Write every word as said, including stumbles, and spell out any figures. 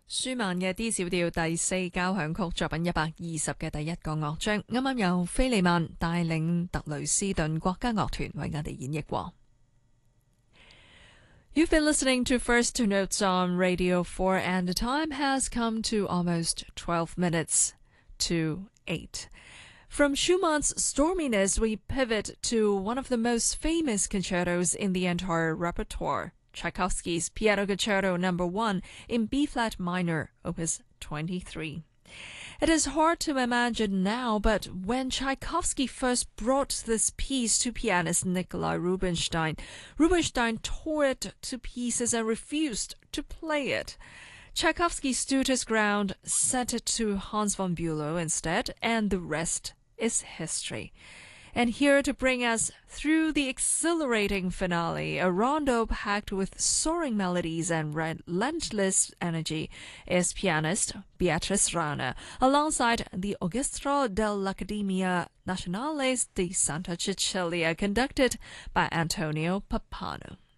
舒曼嘅 D 小調第四交響曲作品一百二十嘅第一個樂章，啱啱由菲利曼帶領特雷斯頓國家樂團為我哋演繹過。You've been listening to First Notes on Radio four, and the time has come to almost twelve minutes to eight. From Schumann's storminess, we pivot to one of the most famous concertos in the entire repertoire, Tchaikovsky's Piano Concerto Number one in B-flat minor, Opus twenty-three. It is hard to imagine now, but when Tchaikovsky first brought this piece to pianist Nikolai Rubinstein, Rubinstein tore it to pieces and refused to play it. Tchaikovsky stood his ground, sent it to Hans von Bülow instead, and the rest is history. And here to bring us through the exhilarating finale, a rondo packed with soaring melodies and relentless energy, is pianist Beatrice Rana, alongside the Orchestra dell'Accademia Nazionale di Santa Cecilia, conducted by Antonio Pappano.